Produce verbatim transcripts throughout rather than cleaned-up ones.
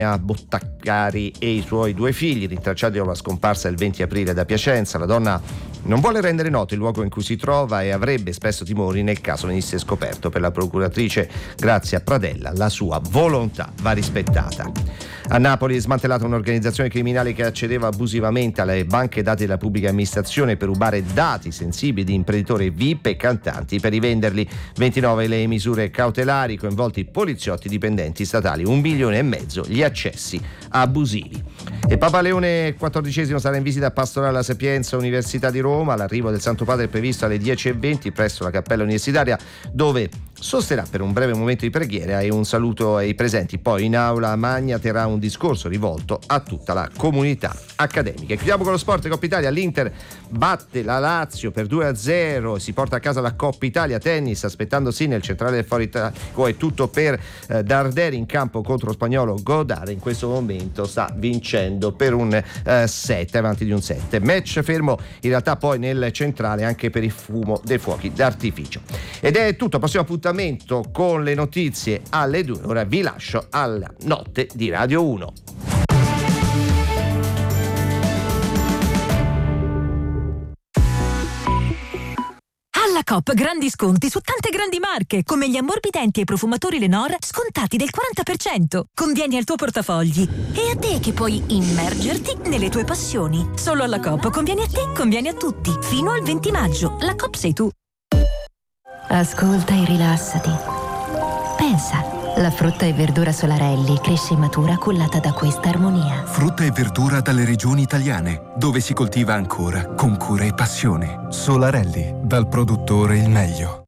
a Bottaccari e i suoi due figli, rintracciati dopo la scomparsa il venti aprile da Piacenza. La donna non vuole rendere noto il luogo in cui si trova e avrebbe spesso timori nel caso venisse scoperto. Per la procuratrice Grazia Pradella la sua volontà va rispettata. A Napoli è smantellata un'organizzazione criminale che accedeva abusivamente alle banche dati della pubblica amministrazione per rubare dati sensibili di imprenditori V I P e cantanti per rivenderli. ventinove le misure cautelari, coinvolti poliziotti, dipendenti statali, un milione e mezzo gli accessi abusivi. E Papa Leone quattordicesimo sarà in visita pastorale alla Sapienza Università di Roma. L'arrivo del Santo Padre è previsto alle dieci e venti presso la Cappella Universitaria, dove sosterrà per un breve momento di preghiera e un saluto ai presenti. Poi in aula magna terrà un discorso rivolto a tutta la comunità accademica. E chiudiamo con lo sport. Coppa Italia, l'Inter batte la Lazio per due a zero e si porta a casa la Coppa Italia. Tennis, aspettando Sinner, il centrale del Foro Italico. È tutto per eh, Darderi in campo contro lo spagnolo Godard. In questo momento sta vincendo per un eh, set, avanti di un set. Match fermo in realtà poi nel centrale anche per il fumo dei fuochi d'artificio. Ed è tutto, prossimo appuntamento con le notizie alle due. Ora vi lascio alla notte di Radio uno. Alla Coop grandi sconti su tante grandi marche, come gli ammorbidenti e i profumatori Lenor scontati del quaranta per cento. Convieni al tuo portafogli. E a te che puoi immergerti nelle tue passioni. Solo alla Coop convieni a te, convieni a tutti. Fino al venti maggio. La Coop sei tu. Ascolta e rilassati. Pensa. La frutta e verdura Solarelli cresce e matura cullata da questa armonia. Frutta e verdura dalle regioni italiane, dove si coltiva ancora con cura e passione. Solarelli, dal produttore il meglio.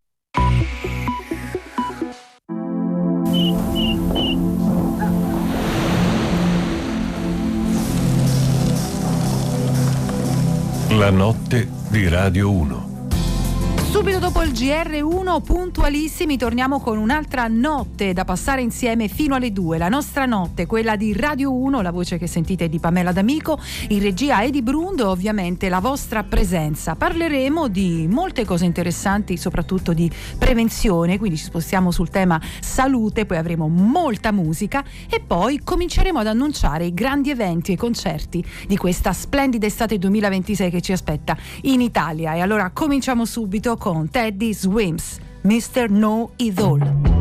La notte di Radio uno. Subito dopo il G R uno, puntualissimi, torniamo con un'altra notte da passare insieme fino alle due. La nostra notte, quella di Radio uno, la voce che sentite è di Pamela D'Amico, in regia Edi Brundo, ovviamente la vostra presenza. Parleremo di molte cose interessanti, soprattutto di prevenzione, quindi ci spostiamo sul tema salute, poi avremo molta musica e poi cominceremo ad annunciare i grandi eventi e concerti di questa splendida estate duemilaventisei che ci aspetta in Italia. E allora cominciamo subito con Teddy Swims, mister Know It All.